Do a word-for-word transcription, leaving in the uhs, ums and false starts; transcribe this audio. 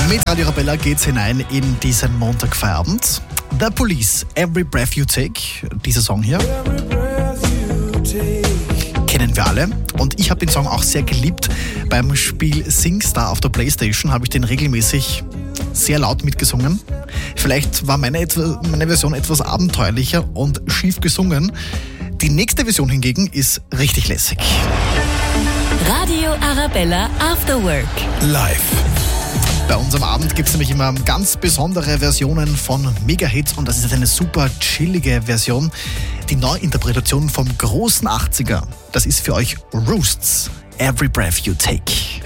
Mit Radio Arabella geht's hinein in diesen Montagfeierabend. The Police, Every Breath You Take, dieser Song hier, kennen wir alle. Und ich habe den Song auch sehr geliebt. Beim Spiel SingStar auf der Playstation habe ich den regelmäßig sehr laut mitgesungen. Vielleicht war meine, meine Version etwas abenteuerlicher und schief gesungen. Die nächste Version hingegen ist richtig lässig. Radio Arabella After Work. Live. Bei unserem Abend gibt es nämlich immer ganz besondere Versionen von Mega-Hits und das ist jetzt eine super chillige Version. Die Neuinterpretation vom großen achtziger. Das ist für euch Roosts, Every Breath You Take.